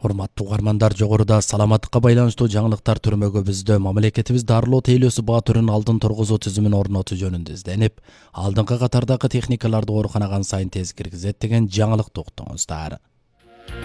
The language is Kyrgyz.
Урматтуу угармандар, жогоруда саламаттыкка байланыштуу жаңылыктар түрмөгө бизде мамлекетибиз дарылоо тейлөөсү баатырын алдын тургузуу түзүмүн орнотуу жөнүндө изденип, алдыңкы катардагы техникаларды ооруканага сайын тез киргизет деген жаңылыкты уктуңуздар.